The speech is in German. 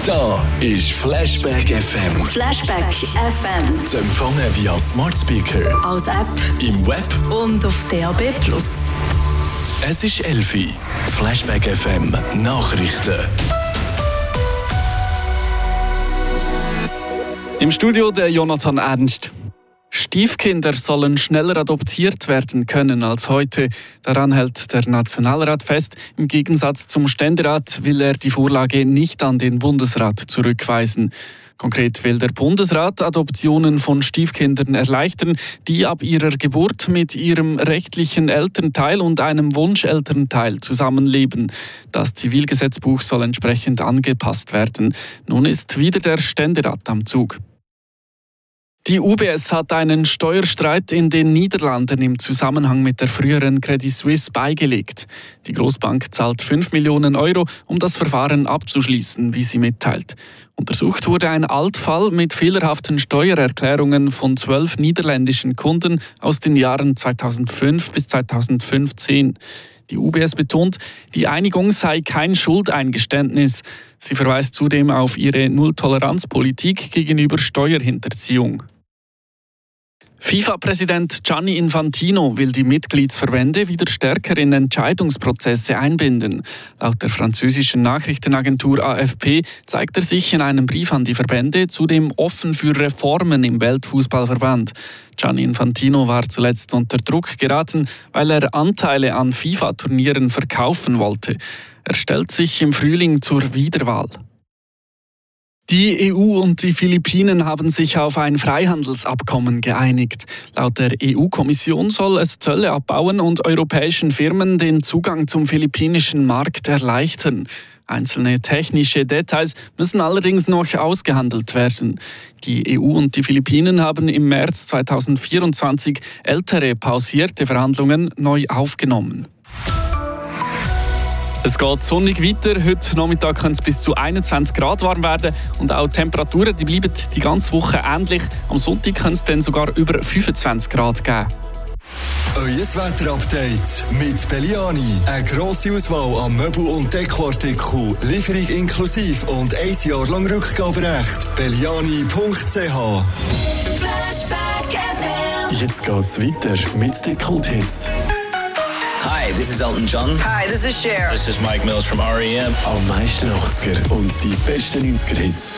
Da ist Flashback FM. Flashback FM. Zu empfangen via Smart Speaker, Als App im Web. und auf DAB+. Es ist 11 Uhr. Flashback FM Nachrichten. Im Studio der Jonathan Ernst. Stiefkinder sollen schneller adoptiert werden können als heute. Daran hält der Nationalrat fest. Im Gegensatz zum Ständerat will er die Vorlage nicht an den Bundesrat zurückweisen. Konkret will der Bundesrat Adoptionen von Stiefkindern erleichtern, die ab ihrer Geburt mit ihrem rechtlichen Elternteil und einem Wunschelternteil zusammenleben. Das Zivilgesetzbuch soll entsprechend angepasst werden. Nun ist wieder der Ständerat am Zug. Die UBS hat einen Steuerstreit in den Niederlanden im Zusammenhang mit der früheren Credit Suisse beigelegt. Die Großbank zahlt 5 Millionen Euro, um das Verfahren abzuschließen, wie sie mitteilt. Untersucht wurde ein Altfall mit fehlerhaften Steuererklärungen von 12 niederländischen Kunden aus den Jahren 2005 bis 2015. Die UBS betont, die Einigung sei kein Schuldeingeständnis. Sie verweist zudem auf ihre Null-Toleranz-Politik gegenüber Steuerhinterziehung. FIFA-Präsident Gianni Infantino will die Mitgliedsverbände wieder stärker in Entscheidungsprozesse einbinden. Laut der französischen Nachrichtenagentur AFP zeigt er sich in einem Brief an die Verbände zudem offen für Reformen im Weltfußballverband. Gianni Infantino war zuletzt unter Druck geraten, weil er Anteile an FIFA-Turnieren verkaufen wollte. Er stellt sich im Frühling zur Wiederwahl. Die EU und die Philippinen haben sich auf ein Freihandelsabkommen geeinigt. Laut der EU-Kommission soll es Zölle abbauen und europäischen Firmen den Zugang zum philippinischen Markt erleichtern. Einzelne technische Details müssen allerdings noch ausgehandelt werden. Die EU und die Philippinen haben im März 2024 ältere pausierte Verhandlungen neu aufgenommen. Es geht sonnig weiter. Heute Nachmittag kann es bis zu 21 Grad warm werden. Und auch die Temperaturen die bleiben die ganze Woche ähnlich. Am Sonntag kann es dann sogar über 25 Grad geben. Euer Wetterupdate mit Belliani. Eine grosse Auswahl an Möbel- und Dekoartikeln. Lieferung inklusive und 1 Jahr lang Rückgaberecht. Belliani.ch. Flashback FM. Jetzt geht's weiter mit den Kulthits. Hi, this is Elton John. Hi, this is Cher. This is Mike Mills from R.E.M. Am meisten 80er und die besten 90er Hits.